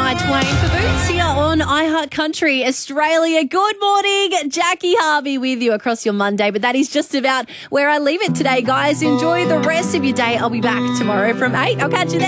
Shania Twain for Boots here on iHeart Country Australia. Good morning, Jackie Harvey with you across your Monday, but that is just about where I leave it today, guys. Enjoy the rest of your day. I'll be back tomorrow from 8. I'll catch you then.